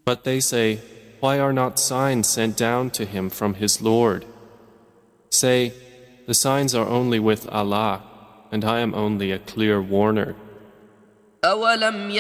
But they say, why are not signs sent down to him from his Lord? Say, the signs are only with Allah, and I am only a clear warner. أولم